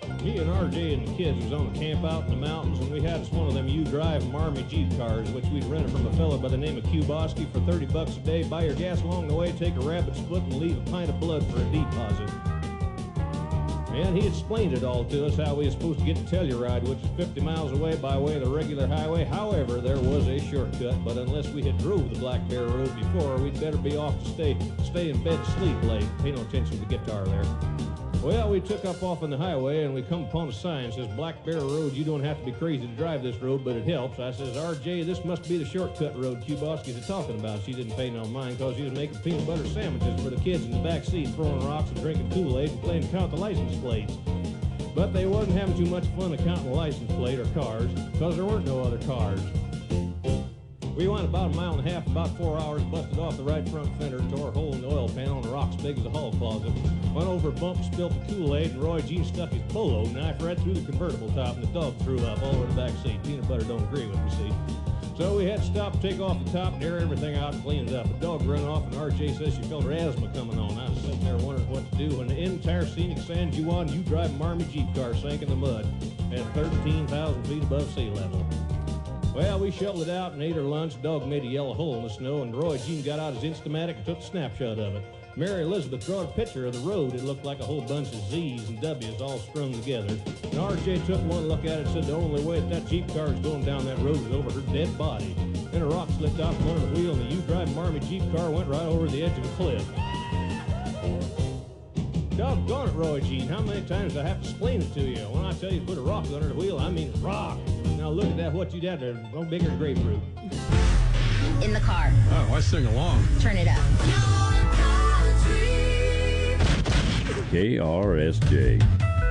Me and RJ and the kids was on a camp out in the mountains, and we had us one of them U-Drive Marmy Jeep cars, which we'd rented from a fella by the name of Kubosky for 30 bucks a day. Buy your gas along the way, take a rabbit's foot, and leave a pint of blood for a deposit. And he explained it all to us, how we were supposed to get to Telluride, which is 50 miles away by way of the regular highway. However, there was a shortcut, but unless we had drove the Black Bear Road before, we'd better be off to stay in bed to sleep late. Pay no attention to the guitar there. Well, we took up off on the highway, and we come upon a sign that says, Black Bear Road, you don't have to be crazy to drive this road, but it helps. I says, RJ, this must be the shortcut road Kubosky's talking about. She didn't pay no mind, because he was making peanut butter sandwiches for the kids in the back seat, throwing rocks and drinking Kool-Aid and playing count the license plates. But they wasn't having too much fun counting the license plate or cars, because there weren't no other cars. We went about a mile and a half, about 4 hours, busted off the right front fender, tore a hole in the oil pan on a rock as big as a hall closet. Went over a bump, spilt the Kool-Aid, and Roy Jean stuck his polo knife right through the convertible top, and the dog threw up all over the back seat. Peanut butter don't agree with me, see? So we had to stop, take off the top, and air everything out and clean it up. The dog ran off, and RJ says she felt her asthma coming on. I was sitting there wondering what to do when the entire scenic San Juan U-Drive Marmy Jeep car sank in the mud at 13,000 feet above sea level. Well, we shoveled it out and ate our lunch. Dog made a yellow hole in the snow, and Roy Jean got out his Instamatic and took a snapshot of it. Mary Elizabeth drawed a picture of the road. It looked like a whole bunch of Z's and W's all strung together. And RJ took one look at it and said the only way that Jeep car is going down that road is over her dead body. Then a rock slipped off from under the wheel, and the U-Drive Marmy Jeep car went right over the edge of the cliff. Doggone it, Roy Jean. How many times do I have to explain it to you? When I tell you to put a rock under the wheel, I mean rock. Now look at that, what you'd have there, no bigger than grapefruit. In the car. Oh, I sing along. Turn it up. KRSJ.